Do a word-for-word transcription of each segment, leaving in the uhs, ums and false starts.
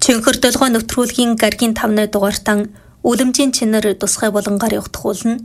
Чөнхөр долгой нэвтрүүлгийн гаргийн тавны дугаартан үлэмжийн чинэр тусгай болонгаар явагдахуулна.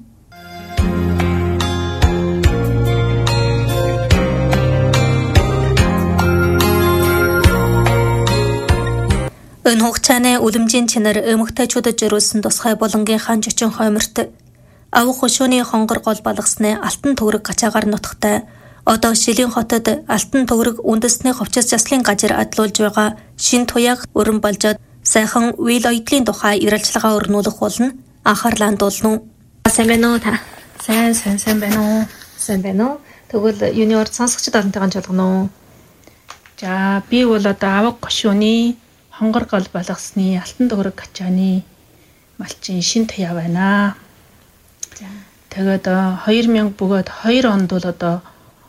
Энэ хугацааны үлэмжийн чинэр эмэгтэйчүүдэд зориулсан тусгай болонгийнхаа жичин хойморт авах хушууны хонгор гол балгасны алтан төгрөг гачаагаар нутагтай одоо Шилийн хотод алтан төгрөг үндэсний хувцас заслын газар адлуулж байгаа шин туяаг өрн болжод сайхан үйл ойдлын тухай ярилцлага өрнүүлэх болно. Анхаарлаа хандуулна. Сайн байна уу та? Сайн сайн сайн байна уу? Сайн байна уу? Тэгвэл юуны урд сонсогчд олонтойгоо жолгоно уу? За би бол одоо авах хушууны хонгор гол балгасны алтан төгрөг гачааны малчин шин туяа байна. Тэгээд хоёр мянга бөгөөд хоёр онд бол одоо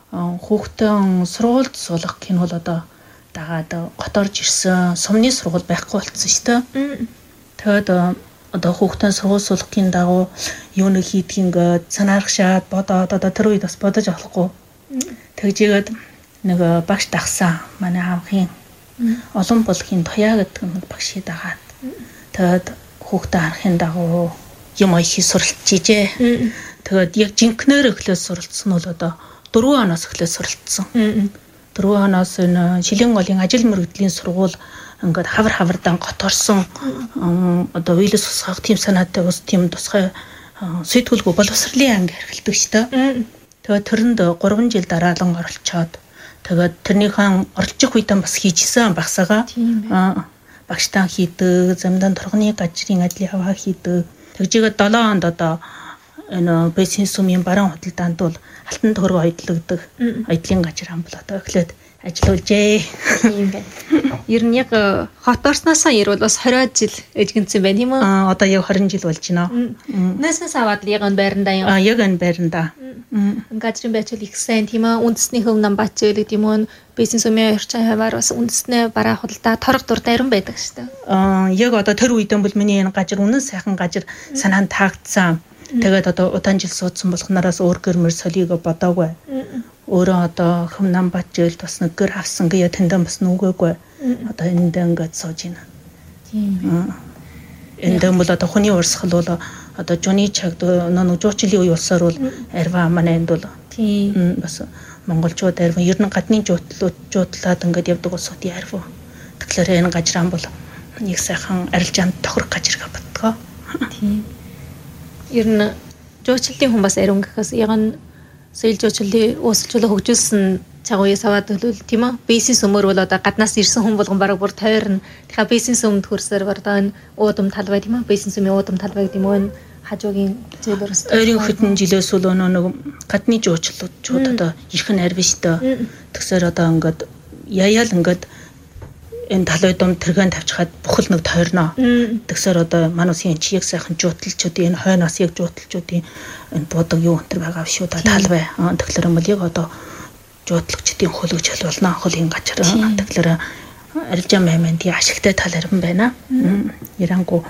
хүүхдэн сургуульд суулгах гэх нь бол одоо дагаад готорж ирсэн сумны сургууль байхгүй болсон шүү дээ. Тэгээд одоо хүүхдэн сургууль суулгахын дагуу юу нэг хийдгийнгээд санаархшаад бодоод одоо тэр үед бас бодож авахгүй. Тэгжээгээд нэг багш дагсан манай аавхийн олон болгоны туяа гэдэг нэг багшийг дагаад тэгээд хүүхдээ харахын дагуу юм их суралцжээ. Тэгээд яг жинкнээр эхлээд суралцсан нь бол одоо дөрвөн оноос эхлээд суралцсан. дөрвөн оноос энэ Шилийн голын ажил мэргэдлийн сургууль ингээд хавар хавардан готорсон одоо уйлс усгах тийм санаатай ус тийм тусгай сэтгүүлгүй боловсролын анги эрхэлдэг шүү дээ. Тэгээд тэрэнд гурван жил дараалан оролцоод тэгээд тэрнийхэн оролцох үедээ бас хийжсэн багсаага багштаа хийдэг, замдан торгоны газрын ажлын хаваа хийдэг. Тэгжээгээд долоон онд одоо энэ бизнес сумын баруун худалдаанд бол алтан төгрөг ойдлогддог ойдлын газар ам бол одоо эхлээд ажиллаулжээ. Тийм байна. Ер нь яг хот орсноосоо ирвэл бас двадцать жил эжгэнсэн байна тийм үү? Аа одоо яг двадцать жил болж байна. Нэснээс аваад яг энэ байранда юм. Аа яг энэ байранда. Газрын байцуул их сайн тийм үү? Үндэсний хөв нам бац гэдэг тийм үү? Бизнес сумын орчин хаваар бас үндэснээ бараа худалдаа торг дур дайран байдаг шүү дээ. Аа яг одоо тэр үедээ бол миний энэ газар үнэн сайхан газар санаанд таагдсан. Тэгээд одоо удаан жил суудсан болохнараас өөр гэрмэр солиго бодоогүй. Өөрөө одоо хөм нам бачил бас нэг гэр авсан гээ тэндэн бас нүгээгүй. Одоо эндээ ингээд сууж байна. Тийм. Эндээ бол одоо хүний урсгал бол одоо жуны чагд нэг жуучлын үе улсаар бол арва манай энд бол тийм бас монголчууд арва ер нь гадны жуутлууд жуутлаад ингээд явдаг улсууд ярив. Тэгэхээр энэ газран бол нэг сайхан арилжаанд тохирох газар бодгоо. Тийм. Ер нь жуучлалын хүн бас ариун гэхээс яг нь соёл жуучлалын uusilжуулах хөгжүүлсэн цагууяас аваад төлөвл тийм үү? Бизнес өмөр бол одоо гаднаас ирсэн хүн болгон бараг бүр тойрно. Тэгэхээр бизнес өмд хөрсөөр одоо энэ уудам талбай тийм үү? Бизнес өмийн уудам талбай гэдэг юм уу? Хажуугийн зөөлөрөөс ойрын хэдэн жилээс бол нэг гадны жуучлалууд одоо ирэх нь арвин штэ. Тэгсээр одоо ингээд яяал ингээд энэ талбай дом тэргэн тавьчихад бухал нэг тойрно. Тэгсээр одоо мануусын чи яг сайхан жуутлалчуудын энэ хойноос яг жуутлалчуудын энэ буудаг юу өнтер байгаа шүү да талбай. Тэгэхээр юм бол яг одоо жуудлагчдын хөлөж болно хөлгийн газар. Тэгэхээр арилжаа маймандын ашигтай тал харин байна. Ярангу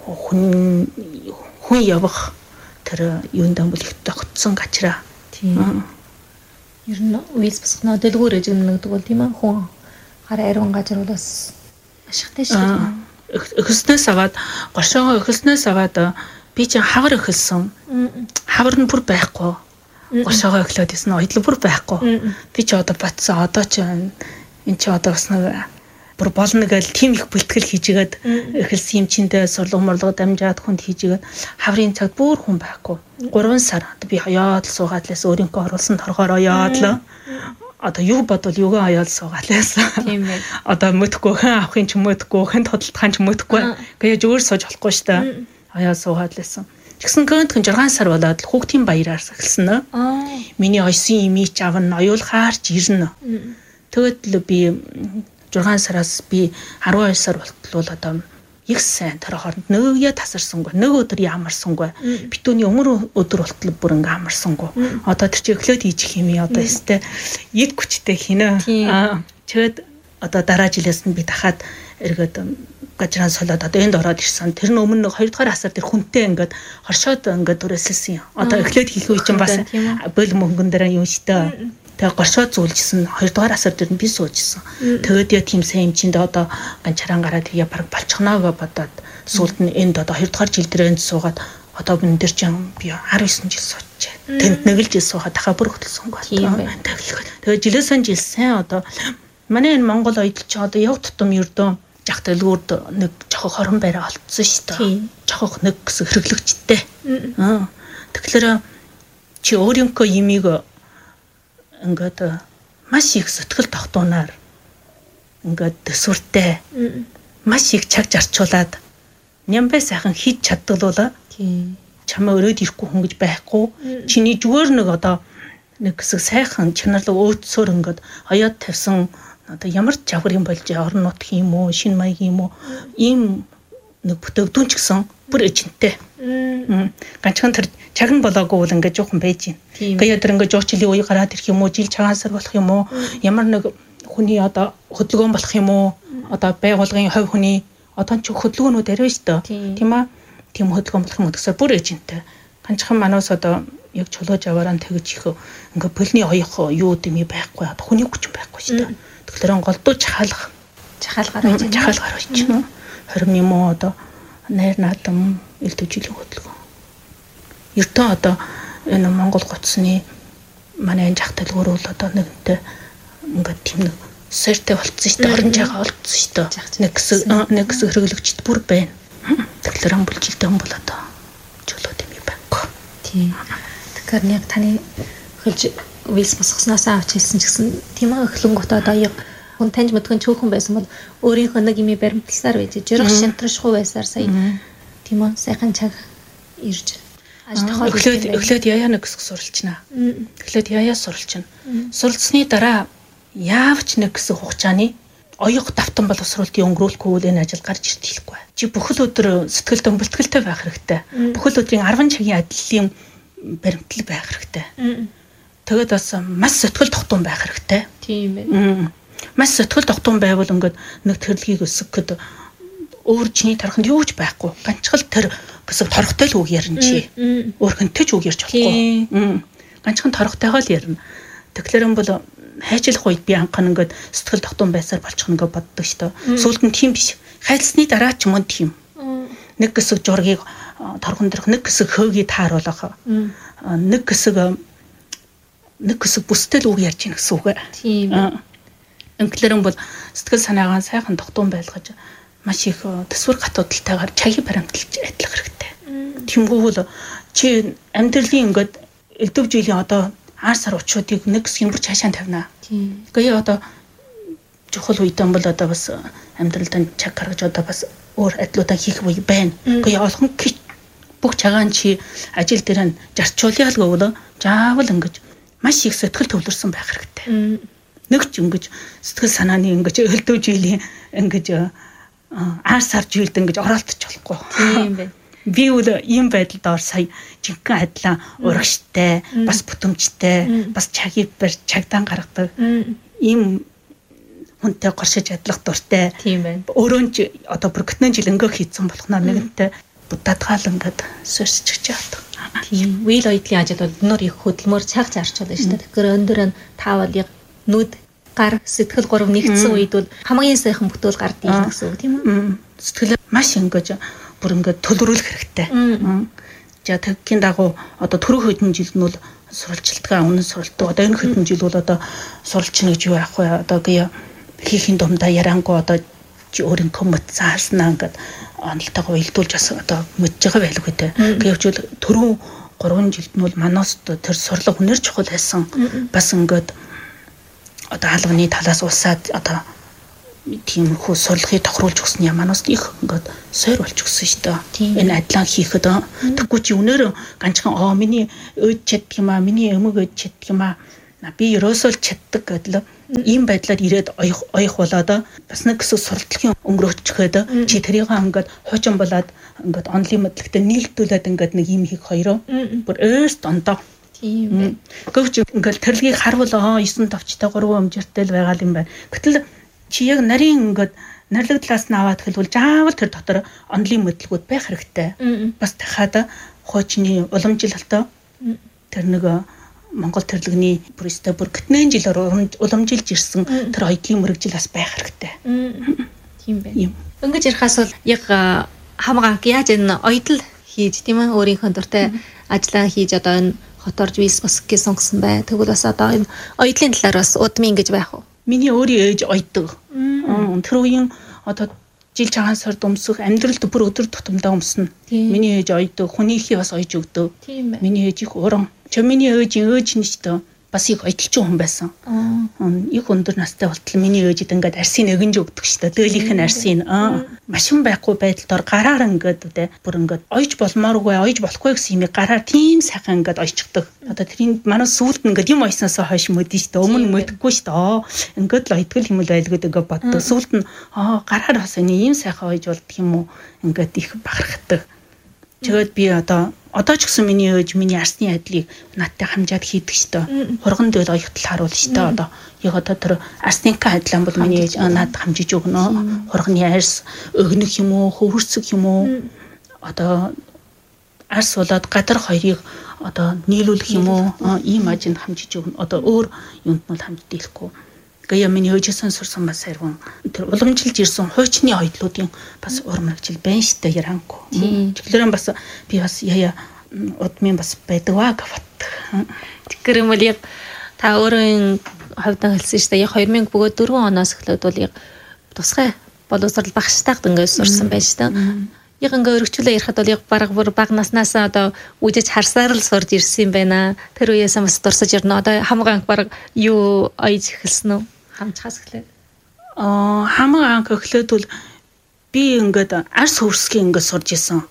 хүн хүн явах тэр юунд юм бол их тогтсон газар. Тийм. Ер нь уйлс босгоно дэлгүүр ээжнэгдэг бол тийм ээ хүн хараа ариун газар бол бас ашигтай шүү. Эхлснээс аваад гошоогоо эхлснээс аваад би чинь хавар эхэлсэн. Хавар нь бүр байхгүй. Гошоогоо эхлээд исэн ойдлог бүр байхгүй. Би ч одоо батсан одоо ч энэ ч одоо бас нэг бүр болно гэж тийм их бэлтгэл хийжгээд эхэлсэн юм чиндээ сурлага морлого дамжаад хүнд хийжгээд хаврын цагт бүр хүн байхгүй. гурван сар би хаяад л суугаад лээс өөрийнхөө оруулсан торгоороо яад л одоо юу бодвол юугаа аяал суугаад лээсэн. Тийм ээ. Одоо мөдөхгүй хэн авахын ч мөдөхгүй хэн тодтолтхан ч мөдөхгүй. Гэж өөр сууж болохгүй шүү дээ. Аяал суугаад лээсэн. Тэгсэн гэнтхэн жирган сар болоод хүүхдийн баяраар эхэлсэн нэ. Аа. Миний ойсон имич авна оюулхаарч ирнэ. Тэгэд л би жирган сараас би арван хоёр сар болтол одоо их сайн тэр хооронд нөгөөе тасарсангүй нэг өдөр ямарсангүй битүүний өмөр өдөр болтол бүр ингээ амарсангүй одоо тэр чи эхлээд хийж хими одоо өстэй эд хүчтэй хийнэ чөд одоо дараа жилээс нь би дахиад эргээд гажран солиод одоо энд ороод ирсэн тэр нь өмнө нэг хоёр дахь асар тэр хүнтэй ингээд хоршоод ингээд түрээсэлсэн юм одоо эхлээд хийх үе чинь бас бол мөнгөн дээр юм штэй Тэгээ горшоо зүүлжсэн хоёрдугаар асар дээр нь би суужсэн. Тэгээд яа тийм сайн юм чинь одоо ганчараа гараад яа бараг болчихноо гэж бодоод сүүлд нь энд одоо хоёрдугаар жил дээр энд суугаад одоо энэ дээр чинь би арван девять жил суучаа. Тэнд нэг л жил суугаад дахиад бүр хөтөлсөн гоо. Тэгээд жилээсэн жил сайн одоо манай энэ Монгол оёдол чи одоо яв тутам ердөө жах дэлгүүрд нэг жохо хорон байраа олцсон шүү дээ. Жохох нэг гэсэн хэрэглэгчтэй. Аа. Тэгэхээр чи өөрийнхөө имийг ингээд маш их сэтгэл тогтооноор ингээд төсвөртэй маш их чаг зарчуулаад нямбай сайхан хийж чаддгалуула чамаа өрөөд ирэхгүй хүн гэж байхгүй чиний зүгээр нэг одоо нэг хэсэг сайхан чанарлаг өөдсөөр ингээд оёод тавьсан одоо ямар жавхар юм болж орон нутг юм уу шинэ маяг юм уу ийм нэг бүтээгдэхүүн ч гэсэн бүр эжинтэй ганцхан тэр чаган болоогүй бол ингээд жоохон байж гин. Гэхдээ тэр ингээд жуучлын үе гараад ирэх юм уу, жил чагаансар болох юм уу, ямар нэг хүний одоо хөдөлгөөн болох юм уу, одоо байгууллагын хувь хүний одоо ч хөдөлгөөнүүд арай шүү дээ. Тийм аа. Тийм хөдөлгөөн болох юм гэдэгсээ бүр эжинтэй. Ганцхан манаас одоо яг чулууж аваараа тэгж их ингээд бөлний оёх юу дэмий байхгүй, одоо хүний хүч байхгүй шүү дээ. Тэгэхээр голдуу чахалах, чахалгаар байж байна. Чахалгаар байж байна. Хорим юм уу одоо найр наадам элдв жилийн хөдөлгөөн. Ертөө одоо энэ Монгол гоцсны манай энэ жах дэлгүүр бол одоо нэгэнтэй ингээд тийм нэг сэртэй болцсон шүү дээ. Орон жагаа олдсон шүү дээ. Нэг хэсэг нэг хэсэг хэрэглэгчд бүр байна. Тэгэхээр ам бүлжилтэй хүн бол одоо чулуу юм байхгүй. Тийм. Тэгэхээр яг таны хөлж вилс босгосноос авч хэлсэн ч гэсэн тийм аа эхлэнгүүт одоо яг хүн таньж мэдхэн чөөхөн байсан бол өөрийнхөө нэг юм баримтласаар байж жирэх шинтршгүй байсаар сая тийм аа сайхан чаг ирж Өглөөд өглөөд яяа нэг хэсэг суралцнаа. Өглөөд яяа суралцна. Суралцсны дараа яавч нэг хэсэг хугацааны оёх давтан боловсруулалтын өнгөрүүлэхгүй энэ ажил гарч ирж хэлэхгүй. Чи бүхэл өдөр сэтгэл дөмбөлтгөлтэй байх хэрэгтэй. Бүхэл өдрийн арван цагийн ажлын баримтлал байх хэрэгтэй. Тэгээд бас маш сэтгэл тогтун байх хэрэгтэй. Тийм ээ. Маш сэтгэл тогтун байвал ингээд нэг төрлөгийг өсгөхөд өөр чиний тарханд юу ч байхгүй. Ганцхан тэр гэсэн торхтой л үг ярина чи. Өөрхөнтэй ч үг ярьж болохгүй. Ганцхан торхтойгоо л ярина. Тэгэхээр юм бол хайчлах үед би анхан ингээд сэтгэл тогтун байсаар болчих нэгэ боддог шүү дээ. Сүүлд нь тийм биш. Хайрласны дараа ч юм уу тийм. Нэг хэсэг жургийг торхон дөрөх, нэг хэсэг хөөгийг тааруулах. Нэг хэсэг нэг хэсэг бүстэй л үг ярьж гин гэсэн үг. Тийм. Инглер юм бол сэтгэл санаагаа сайхан тогтун байлгаж маш их төсвөр гатуудалтайгаар чагийн баримталж ажиллах хэрэгтэй. Тэнгүүл чи амьдралын ингээд элдв жилийн одоо ар сар учруудыг нэг хэсгийн бүр цаашаа тавина. Тийм. Гэхдээ одоо чухал үедэн бол одоо бас амьдралд чаг гаргаж одоо бас өөр ажлуудаа хийх үе байна. Гэхдээ олхон бүх цагаан чи ажил дээр нь зарчуулъя л гэвэл заавал ингэж маш их сэтгэл төвлөрсөн байх хэрэгтэй. Нэг ч ингэж сэтгэл санааны ингэж элдв жилийн ингэж ар сар жилд ингэж оролдож болохгүй. Тийм байна. Би үл ийм байдалд ор сая жинхэнэ адилхан урагштай, бас бүтэмжтэй, бас чагийг барь чагдаан гаргадаг. Ийм хүнтэй горшиж ажиллах дуртай. Тийм байна. Өөрөө ч одоо бүр гитнэн жил өнгө хийцэн болохноо нэгэнтэй будадгаал ингээд сөрсөж чаад. Тийм. Үйл оёдлын ажил бол өнөр их хөдөлмөр цаг зарчуулна шүү дээ. Тэгэхээр өндөр нь таавал яг нүд гар сэтгэл гурав нэгдсэн үед бол хамгийн сайхан бүтээл гардаг юм гэсэн үг тийм үү? Сэтгэл маш ингэж бүр ингээд төлөвлөрөх хэрэгтэй. За тэгхийн дагуу одоо түрүү хэдэн жилд нь бол сурвалжилтгаа өмнө суралцдаг. Одоо энэ хэдэн жил бол одоо суралцна гэж юу яах вэ? Одоо гээ хийхин дундаа ярангу одоо чи өөрийнхөө мэд заарснаа ингээд онолтойгоо илдүүлж бас одоо мэдж байгаа байлгүй дээ. Гэвч түрүү гурван жилд нь бол манаас тэр сурлаг үнэр чухал байсан. Бас ингээд одоо алганы талаас усаад одоо тийм хөө сурлагыг тохируулж өгсөн яманаас их ингээд сойр болж өгсөн шүү дээ. Энэ адилхан хийхэд тэггүй чи өнөр ганцхан оо миний өөд чаддаг юм аа, миний өмөг өөд чаддаг юм аа. Би ерөөсөө чаддаг гэдэл ийм байдлаар ирээд оёх оёх болоод бас нэг хэсэг сурталчилгын өнгөрөөчхөөд чи тэрийг ингээд хуучин болоод ингээд онлын мэдлэгтэй нийлдүүлээд ингээд нэг юм хийх хоёроо бүр өөст ондоо. Тийм. Гэвч ингээд тэрлэгийг харвал аа девять товчтой гурван амжиртай л байгаа юм байна. Гэтэл чи яг нарийн ингээд нарлагдлаас нь аваад хэлбэл заавал тэр дотор онлын мэдлгүүд байх хэрэгтэй. Бас дахиад хуучны уламжлалтай тэр нэг Монгол төрлөгийн бүр өстой бүр гитнэн жилээр уламжилж ирсэн тэр оёдлын мөрөгжил бас байх хэрэгтэй. Тийм байна. Ингэж ярихаас бол яг хамгаалт яаж энэ оёдл хийж тийм ээ өөрийнхөө дуртай ажиллаа хийж одоо энэ хотор виз бас гэсэн бай. Тэгвэл бас одоо энэ оёдлын талаар бас удмын ингэж байх уу? Миний өөрийн ээж оёдог. Тэр үеийн одоо жил цагаан сард өмсөх амьдралд бүр өдөр тутамдаа өмснө. Миний ээж оёдог, хүнийхээ бас оёж өгдөг. Миний ээж их уран. Чи миний ээжийн ээж нь ч гэдэг бас их оёдлчин хүн байсан. Их өндөр настай болтол миний ээжид ингээд арсын өгөнж өгдөг шүү дээ. Дөөлийнх нь арсын машин байхгүй байдалд гараар ингээд үү бүр ингээд оёж болмооргүй, оёж болохгүй гэсэн юм гараар тийм сайхан ингээд оёчдаг. Одоо тэрийн манай сүулт ингээд юм оёсноос хойш мөдөн шүү дээ. Өмнө мөдөхгүй шүү дээ. Ингээд л оёдгол юм л байлгаад ингээд боддог. Сүулт нь аа гараар бас ийм сайхан оёж болдг юм уу? Ингээд их бахархдаг. Тэгээд би одоо одоо ч гэсэн миний ээж миний арсны айдлыг надтай хамжаад хийдэг шүү дээ. Хурган дээл оёхтол харуул шүү дээ. Одоо яг одоо тэр арсныхаа айдлаа бол миний ээж надад хамжиж өгнө. Хурганы арс өгнөх юм уу, хөвөрцөх юм уу? Одоо арс болоод гадар хоёрыг одоо нийлүүлэх юм уу? Ийм ажинд хамжиж өгнө. Одоо өөр юмд нь хамж дийлэхгүй. Гая миний өөжсөн сурсан бас харин тэр уламжилж ирсэн хуучны оёдлуудын бас урмагчил байна штэ ярангүй. Тэгэхээр бас би бас яя удмын бас байдаг аа гэвт. Тэгэхээр юм бол яг та өөрийн хавьдан хэлсэн штэ яг two thousand four оноос эхлээд бол яг тусгай боловсрал багштайд ингээд сурсан байна штэ. Яг ингээд өргөжлөө ярихад бол яг бараг бүр баг наснаас одоо үдэж харсаар л сурж ирсэн юм байна. Тэр үеэс бас дурсаж ирнэ. Одоо хамгаан бараг юу оёж эхэлсэн үү? Хамчхаас эхлээд. Аа хамгаан эхлээд бол би ингээд арс хөрсгийн ингээд сурж исэн.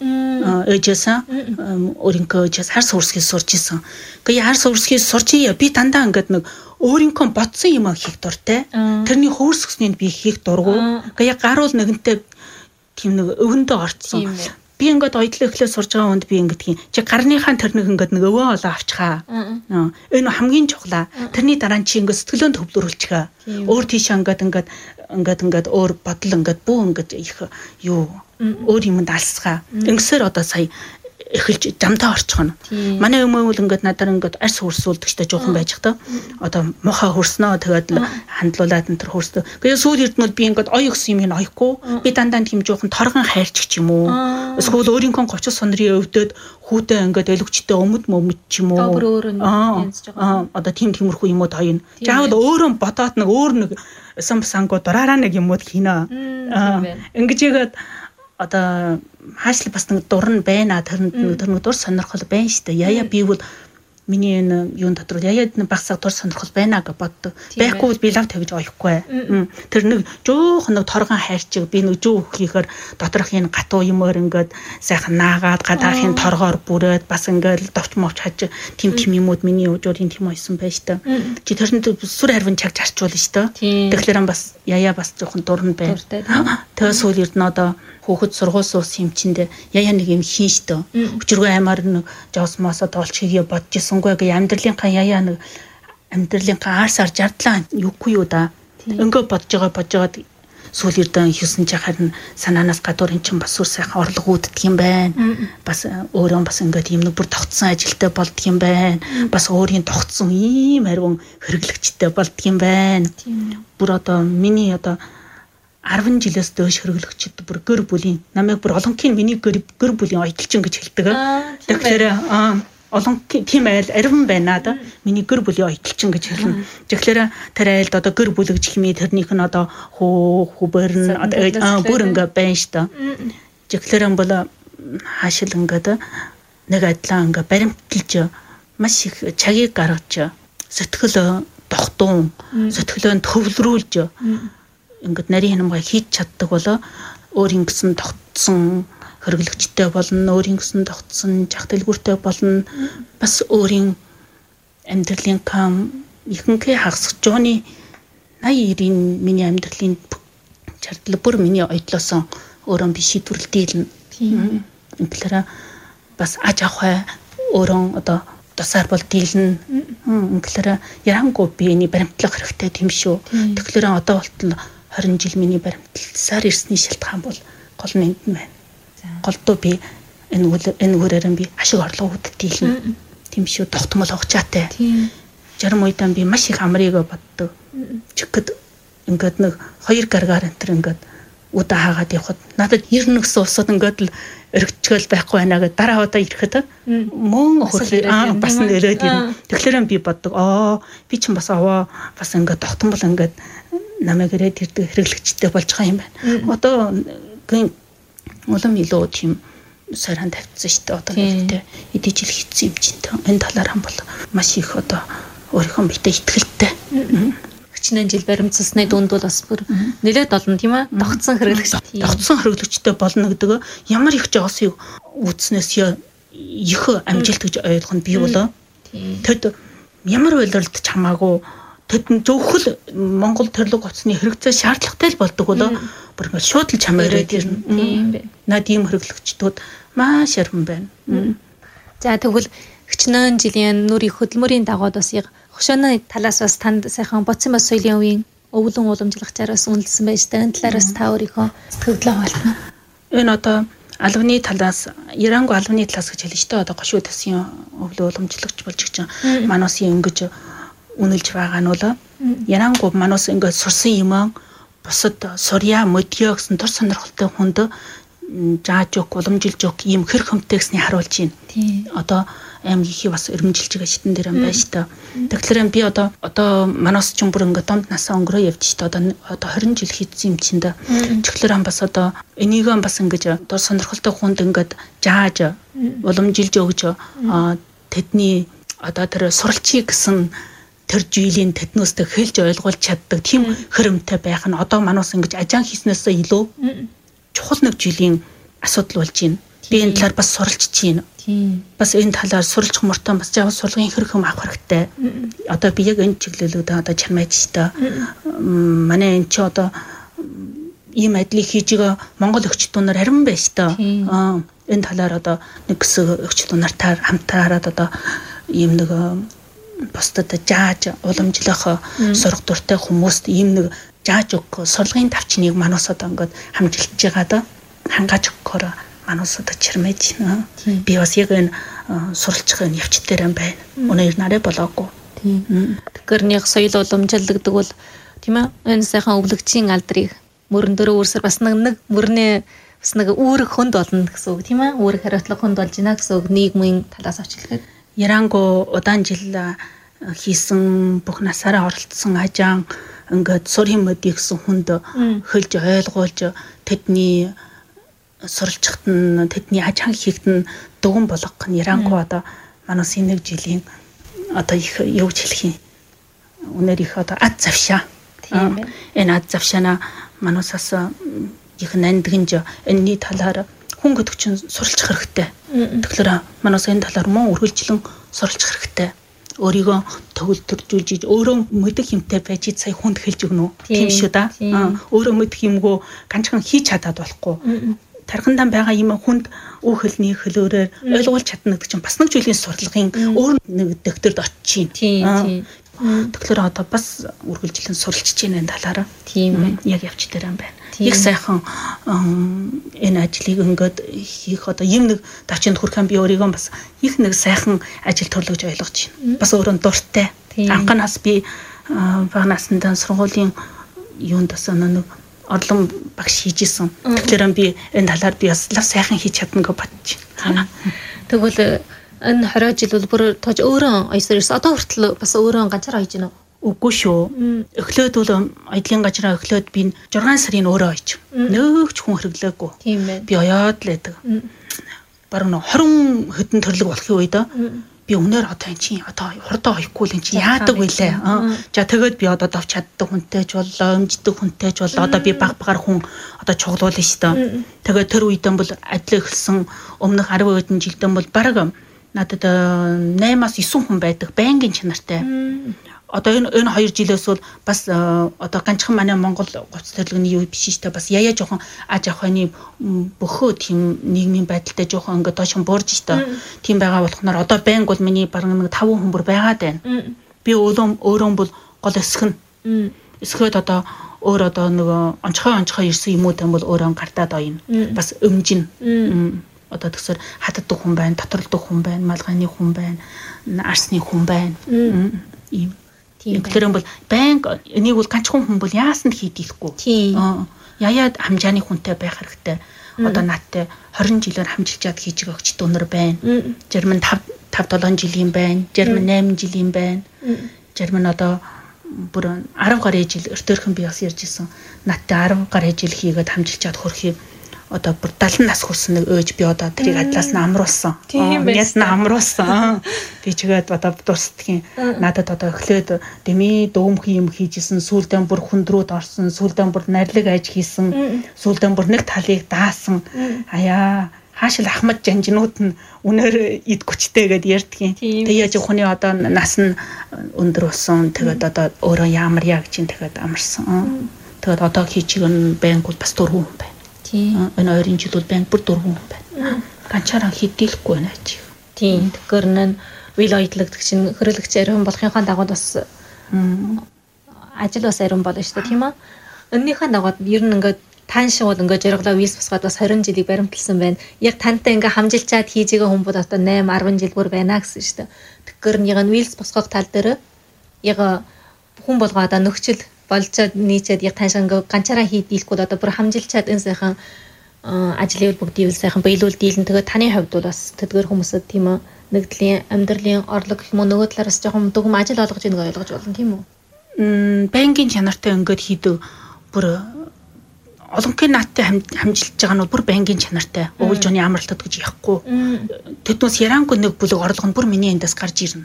Ээжээсээ өөрийнхөө ээжээс арс хөрсгийг сурж исэн. Гэхдээ арс хөрсгийг сурчия би дандаа ингээд нэг өөрийнхөө бодсон юм хийх дуртай. Тэрний хөрсгснийг би хийх дургу. Гэхдээ гаруул нэгэнтэй тийм нэг өвөндөө орцсон. Би ингээд оёдлоо эхлээ сурж байгаа хүнд би ингээд тийм чи гарныхаа тэр нэг ингээд нэг өвөө олоо авчихаа. Энэ хамгийн чухлаа. Тэрний дараа чи ингээд сэтгэлөө төвлөрүүлчихээ. Өөр тийшээ ингээд ингээд ингээд ингээд өөр бодол ингээд бүү ингээд их юу өөр юмд алсгаа. Ингэсээр одоо сая эхэлж замдаа орчихно. Манай өмнө бол ингээд надаар ингээд арс хөрсүүлдэг штэ жоохон байж хта. Одоо мохоо хөрснөө тэгээд л хандлуулаад энэ төр хөрсдөө. Тэгээ сүүл эрдэнэд би ингээд ой өгсөн юм ин ойхгүй. Би дандаа тийм жоохон торгон хайрч юм уу. Эсвэл өөрийнхөө говьч сонрын өвдөд хүүтэй ингээд элүгчтэй өмд мөмд ч юм уу. Аа одоо тийм тиймэрхүү юмуд хоёно. Заавал өөрөө бодоод нэг өөр нэг самсангуу дураараа нэг юмуд хийнэ. Ингэж ягаад одоо хаашл бас нэг дурн байна. Тэр тэр нэг дур сонирхол байна шүү дээ. Яя би бол миний энэ юун дотор яя багсаг дур сонирхол байна гэж боддог. Байхгүй бол би лав тавьж оёхгүй. Тэр нэг жоох нэг торгон хайрчиг би нэг жөө өгөхөөр доторх энэ гатуу юмөр ингээд сайхан наагаад гадаахын торгоор бүрээд бас ингээд довч мовч хаж тим тим юмуд миний өжөөрийн тим ойсон байна шүү дээ. Чи тэрнээ сүр харвин чаг зарчуул шүү дээ. Тэгэхээр бас яя бас жоохон дурн байна. Тэгээ сүүл эрдэнэ одоо хүүхэд сургууль суусан юм чиндээ яя нэг юм хийн штэ. Өчргөө аймаар нэг жавсмаасаа тоолч хийгээ бодож ирсэнгүй гэ амьдралынхаа яя нэг амьдралынхаа арсаар жардлаа юугүй юу да.Өнгөө бодож байгаа бодож байгаа сүүл эрдэн хийсэн ч харин санаанаас гадуур эн чин бас үр сайхан орлого үүддэг юм байна. Бас өөрөө бас ингээд юм нэг бүр тогтсон ажилтай болдг юм байна. Бас өөрийн тогтсон ийм хариун хэрэглэгчтэй болдг юм байна. Бүр одоо миний одоо арван жилээс дөөш хөргөлөгчд бүр гэр бүлийн намайг бүр олонхын миний гэр гэр бүлийн оёдлчин гэж хэлдэг. Тэгэхээр олон тийм айл арван байна да. Миний гэр бүлийн оёдлчин гэж хэлнэ. Тэгэхээр тэр айлд одоо гэр бүлэгч хэмээ тэрнийх нь одоо хөө хүбэрн одоо бүр ингээ байна шүү дээ. Тэгэхээр бол хаашил ингээд нэг адилаа ингээ баримталж маш их чагийг гаргаж сэтгэл дохтун сэтгэлөө төвлөрүүлж ингээд нарийн хямгаа хийж чаддаг болоо өөрийн гэсэн тогтсон хөргөлөгчтэй болно, өөрийн гэсэн тогтсон жах дэлгүүртэй болно. Бас өөрийн амьдралын кам ихэнхээ хагасч жооны eighty найн миний амьдралын чардл бүр миний ойдлоосон өөрөө би шийдвэрлэл дийлнэ. Тэгэхээр бас аж ахуй өөрөө одоо тусаар бол дийлнэ. Тэгэхээр ярангуй би энийг баримтлах хэрэгтэй тийм шүү. Тэгэхээр одоо болтол twenty жил миний баримтлалсаар ирсний шалтгаан бол гол нь энэ байна. Голдоо би энэ энэ үрээрэн би ашиг орлого үүдэлт дийлнэ. тийм шүү тогтмол хугацаатай. Зарим үед би маш их амрыг боддог. Чигд ингээд нэг хоёр гаргаар энэ төр ингээд удаа хаагаад явхад надад ирнэ гэсэн усад ингээд л өргөчгөл байхгүй байна гэдэг дараа удаа ирэхэд мөн хөрхий аа бас нэрээд ирнэ. Тэгэхээр би боддог аа би ч бас аваа бас ингээд тогтмол ингээд намайг ирээд ирдэг хэрэглэгчтэй болж байгаа юм байна. Одоо гин улам илүү тийм сархан тавьчихсан шүү дээ. Одоо нэгтэй эдий жил хийсэн юм чинь энэ талаар хам бол маш их одоо өөрийнхөө биетэй ихтгэлтэй. Хичнээн жил баримтсасны дүнд бол бас бүр нэлээд олон тийм ээ тогтсон хэрэглэгч. Тогтсон хэрэглэгчтэй болно гэдэг ямар их жоосыг үүснээс их амжилт гэж ойлгох нь бий болоо. Тэд ямар үйлрэлт ч хамаагүй тэд зөвхөн Монгол төрлөг утасны хэрэгцээ шаардлагатай л болдог болоо. Бүр ингээд шууд л чамаа ирээд ирнэ. Наад ийм хэрэглэгчдүүд маш ярхан байна. За тэгвэл хичнээн жилийн нүрийн хөдөлмөрийн дагууд бас хошооны талаас бас танд сайхан Боцсон бас соёлын үеийн өвлөн уламжлагчаар бас үнэлсэн байж та энэ талаараас та өөрийнхөө сэтгэлдээ хаваална. Энэ одоо албаны талаас Ирангүй албаны талаас гэж хэлж штэ одоо гошуу тасын өвлөн уламжлагч болж чинь манаас ингэж үнэлж байгаа нь бол Ирангүй манаас ингэж сурсан юм бусад сурья мөдгөө гэсэн төр сонирхолтой хүнд зааж өг уламжилж өг ийм хэр хөмтэйгсний харуулж байна. Одоо аим ихий бас өргөмжилж байгаа шитэн дээр юм байна шүү дээ. Тэгэхээр би одоо одоо манаас ч бүр ингээд донд насаа өнгөрөө явж шүү дээ. Одоо одоо хорин жил хийсэн юм чинь да. Тэгэхээр бас одоо энийг бас ингээд дор сонирхолтой хүнд ингээд зааж уламжилж өгж тэдний одоо тэр суралцгийг гэсэн тэр жилийн тэднөөсөө хэлж ойлгуулж чаддаг тийм хөрөмтэй байх нь одоо манаас ингэж ажаан хийснээс илүү чухал нэг жилийн асуудал болж байна. Би энэ талаар бас суралцж байна. Бас энэ талаар суралцах мөртөө бас жаа сурлагын хэрэг юм авах хэрэгтэй. Одоо би яг энэ чиглэлүүдээ одоо чармайж та манай энэ ч одоо ийм ажлыг хийж байгаа Монгол өгчтүүд нар харин байж та. Аа энэ талаар одоо нэг хэсэг өгчтүүд нартай хамтаараад одоо ийм нэг бусдад зааж уламжлах сурах дуртай хүмүүст ийм нэг зааж өгөх сурлагын тавчныг манаас одоо ингээд хамжилж байгаа да хангааж өгөхөөр манаас одоо чирмэж байна. Би бас яг энэ суралцах энэ явц дээр юм байна. Өнөр нараа болоогүй. Тэгэхээр нэг соёл уламжлалдаг бол тийм ээ энэ сайхан өвлөгчийн алдрыг мөрөн дөрөв өөрсөр бас нэг мөрнөө бас нэг үүрэг хөнд болно гэсэн үг тийм ээ үүрэг хариуцлага хөнд болж байна гэсэн үг нийгмийн талаас авч хэлэхэд Ирангүй удаан жил хийсэн бүх насаараа оролцсон ажаан ингээд сурын мөдий гэсэн хүнд хөлж ойлгуулж тэдний суралцахт нь тэдний ажаан хийхт нь дүгэн болгох нь Ирангүй одоо манаас энэ нэг жилийн одоо их юу гэж хэлэх юм өнөр их одоо ад завшаа тийм энэ ад завшаана манаас их нандгинж энэний талаар хүн гэдэг чинь суралцах хэрэгтэй. Тэгэхээр манаас энэ талаар мөн үргэлжлэн суралцах хэрэгтэй. Өөрийгөө төвлөрүүлж өөрөө мэдэх юмтай байж сая хүнд хэлж өгнө үү? Тийм шүү да. Өөрөө мэдэх юмгоо ганцхан хийж чадаад болохгүй. Тархандаа байгаа юм хүнд үе хөлний хөлөөрөөр ойлгуулж чадна гэдэг чинь бас нэг зүйлийн сурлагын өөр нэг докторд очиж байна. Тэгэхээр одоо бас үргэлжлэн суралцж байна энэ талаараа. Тийм яг явж дээр юм байна. Их сайхан энэ ажлыг ингээд хийх одоо юм нэг давчинд хүрэхэн би өөрийгөө бас их нэг сайхан ажил төрлөж ойлгож байна. Бас өөрөө дуртай. Анханаас би багнаасандаа сургуулийн юунд бас нэг орлон багш хийжсэн. Тэгэхээр би энэ талаар би бас лав сайхан хийж чадна гэж бодож байна. Тэгвэл энэ хорой жил бол бүр тож өөрөө ойсорс одоо хүртэл бас өөрөө ганцаараа хийж байна уу? Үгүй шүү. Өглөөд бол аялын газраа өглөөд би зургаан сарын өөрөө ойч. Нөөгч хүн хэрэглээгүй. Тийм байна. Би оёод л байдаг. Баруун хорин хэдэн төрлөг болохын үед би өнөр одоо эн чинь одоо хурдаа оёхгүй л эн чинь яадаг вүлээ. За тэгээд би одоо давч чаддаг хүнтэйч боллоо, өмждөг хүнтэйч боллоо. Одоо би баг багаар хүн одоо чуглуулна шүү дээ. Тэгээд тэр үедэн бол ажил эхэлсэн өмнөх арав хэдэн жилдэн бол бараг надад наймаас девять хүн байдаг байнгын чанартай. Одоо энэ энэ хоёр жилээс бол бас одоо ганцхан манай Монгол гоц төрлөгийн юу биш шүү дээ. Бас яя жоохон аж ахуйны бөхөө тийм нийгмийн байдалтай жоохон ингээд доошон буурж шүү дээ. Тийм байгаа болохоор одоо байнг бол миний бараг нэг таван хүн бүр байгаад байна. Би өөрөө өөрөө бол гол эсэх нь. Эсгээд одоо өөр одоо нэг онцгой онцгой ирсэн юмуд юм бол өөрөө гартаад ойно. Бас өмжин. одоо тэгсэр хатдаг хүн байна, доторлдог хүн байна, малгайны хүн байна, арсны хүн байна. Ийм. Тийм. Тэгэхээр бол банк энийг бол ганцхан хүн бол яасан хийдихгүй. Яяад хамжааны хүнтэй байх хэрэгтэй. Одоо наадтай хорин жилээр хамжилчаад хийж байгаа өгч дүүнэр байна. Жирмэн five seven жилийн байна. Жирмэн eight жилийн байна. Жирмэн одоо бүр ten гаруй жил өртөөрхөн би бас ярьж исэн. Наадтай ten гаруй жил хийгээд хамжилчаад хөрхий одоо бүр seventy нас хүрсэн нэг өөж би одоо тэрийг адлаас нь амруулсан. Яс нь амруулсан. Би чигээд одоо дурсдгийн надад одоо эхлээд дэмий дөөмхий юм хийжсэн, сүүлдээ бүр хүндрүүд орсон, сүүлдээ бүр нарилэг аж хийсэн, сүүлдээ бүр нэг талыг даасан. Аяа хаашил ахмад жанжнууд нь үнээр ид гүчтэй гэд ярьдгийн. Тэгээ яаж хүний одоо нас нь өндөр болсон. Тэгээд одоо өөрөө ямар яа гэж тэгээд амарсан. Тэгээд одоо хийчих нь банкуд бас дургуун байна. Энэ ойрын жилүүд банк бүр дургуун байна. Ганчаараа хийдэлгүй байна чи. Тийм. Тэгэхээр нэн үйл ойдлогдох чинь хөрөлөгч ариун болохынхаа дагуу бас ажил бас ариун болно шүү дээ, тийм үү? Өннийхээ дагуу ер нь ингээд тань шиг бол ингээд жаргалаа виз басгаад бас twenty жилийг баримталсан байна. Яг тантай ингээд хамжилчаад хийж байгаа хүмүүс одоо eight ten жил бүр байна гэсэн шүү дээ. Тэгэхээр нэг нь виз босгох тал дээр яг хүн болгоо одоо нөхцөл болцоод нийцээд яг таашаа ингээ ганцаараа хийдийлэхгүй одоо бүр хамжилчаад энэ сайхан ажлыг бүгдийг сайхан биелүүл дийлэн тэгээд таны хувьд бол бас тэдгээр хүмүүсэд тийм үү нэгдлийн амьдралын орлого гэх юм уу нөгөө талаараас жоохон дүгм ажил олгож ийнэ гэж ойлгож болно тийм үү? Мм банкын чанартай ингээд хийдэг бүр олонхын наадтай хамжилж байгаа нь бүр банкын чанартай өвөлж оны амралтад гэж яахгүй. Тэднээс ярангүй нэг бүлэг орлого нь бүр миний эндээс гарч ирнэ.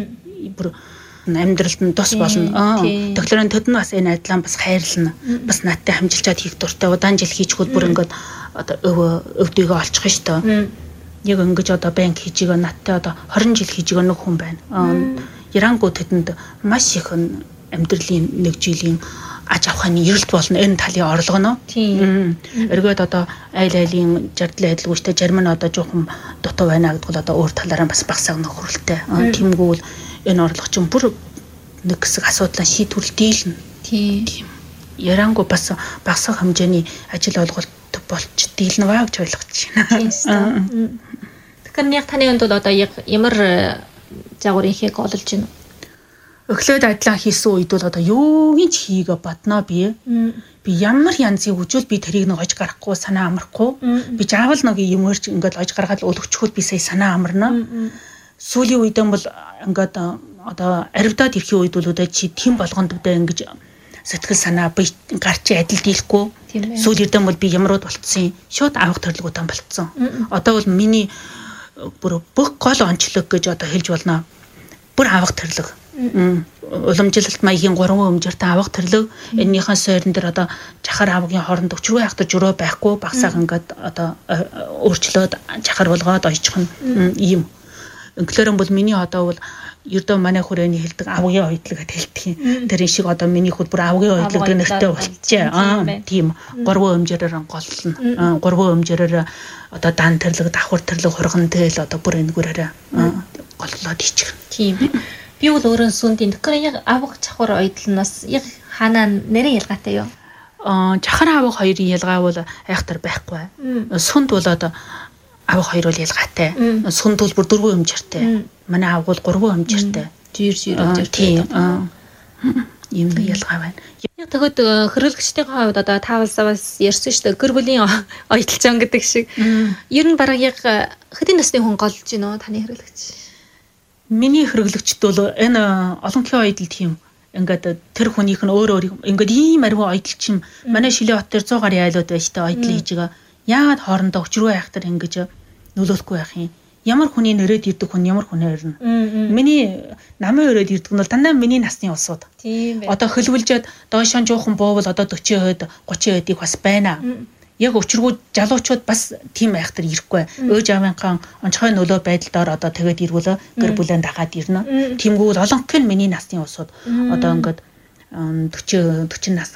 Бүр амьдралд нь тус болно. Тэгэхээр тэд нь бас энэ айдлаа бас хайрлна. Бас наадтай хамжилчаад хийх дуртай. Удаан жил хийчихвэл бүр ингээд одоо өв өвдөгөө олчих шүү дээ. Яг ингэж одоо банк хийж байгаа наадтай одоо twenty жил хийж байгаа нэг хүн байна. Ярангуу тэдэнд маш их амьдралын нэг жилийн аж авахын эрэлт болно энэ талын орлого нь. Тийм. Эргээд одоо айл айлын жардал айдалгүйтэй зарим нь одоо жоохон дутуу байна гэдэг бол одоо өөр талаараа бас багсаг нөхрөлтэй. Тиймгүүл энэ орлого чинь бүр нэг хэсэг асуудлаа шийдвэрлэл дийлнэ. Тийм. Ярангуу бас багсаг хэмжээний ажил олголт болч дийлнэ баа гэж ойлгож байна. Тэгэхээр яг таны өнд бол одоо яг ямар загварын хийх олж байна? Өглөөд ажиллаа хийсэн үед бол одоо юугийн ч хийгээ батнаа би. Би ямар янзыг хүжүүл би тэрийг нэг ож гарахгүй санаа амархгүй. Би заавал нэг юм өрч ингээд ож гаргаад өлөгчхөл би сая санаа амарна. Сүүлийн үедэн бол ингээд одоо аривдаад ирэхийн үед бол одоо чи тэм болгонд үдэ ингэж сэтгэл санаа би гарч адил дийлэхгүй. Сүүлийндэн бол би ямрууд болцсон. Шууд авах төрлөгөтөн болцсон. Одоо бол миний бүр бүх гол онцлог гэж одоо хэлж болно. Бүр авах төрлөг. Уламжлалт маягийн three өмжөртэй авах төрлөг эннийхэн сойрон дээр одоо жахар авгийн хооронд өчрөө яхад журөө байхгүй багсаах ингээд одоо өөрчлөөд жахар болгоод ойчих нь ийм. Инглерэн бол миний одоо бол ердөө манай хүрээний хэлдэг авгийн ойдлог гэж хэлдэг. Тэр шиг одоо миний хөл бүр авгийн ойдлог гэдэг нэртэй болчихжээ. Аа тийм three өмжөрөөр голлно. three өмжөрөөр одоо дан төрлөг давхар төрлөг хурган тэл одоо бүр энэгүүрээр голлоод ичих. Тийм. Би бол өөрөө сүндийн тэгэхээр яг авах чахвар ойдлоноос яг хаана нэрийн ялгаатай юу? Аа жахар авах хоёрын ялгаа бол айхтар байхгүй. Сүнд бол одоо авах хоёр бол ялгаатай. Сүнд бол бүр дөрвөн өмжөртэй. Манай авах бол гурван өмжөртэй. Жир жир өмжөртэй. Ийм ялгаа байна. Яг тэгэд хөрөлгчдийн хувьд одоо таавалсаваас ярьсан шүү дээ. Гэр бүлийн ойдлцон гэдэг шиг. Ер нь бараг яг хэдийн насны хүн голж гинөө таны хөрөлгч? Миний хөрөглөгчд бол энэ олонхын ойдол тийм ингээд тэр хүнийх нь өөр өөр ингээд ийм ариун ойдол чим манай Шилээ хот дээр one hundred гаруй айлууд байж та ойдол хийж байгаа. Яагаад хоорондоо өчрөө яхахтар ингэж нөлөөлөхгүй байх юм? Ямар хүний нэрээд ирдэг хүн ямар хүн ирнэ. Миний намын өрөөд ирдэг нь бол дандаа миний насны улсууд. Тийм байна. Одоо хөлвөлжөөд доошон жоохон буувал одоо forty хойд thirty хойдыг бас байна. Яг өчргүүд жалуучууд бас тийм айхтар ирэхгүй. Өөж авынхан онцгой нөлөө байдалдаар одоо тэгээд ирвэлээ гэр бүлэн дагаад ирнэ. Тиймгүүл олонх нь миний насны улсууд одоо ингээд forty forty нас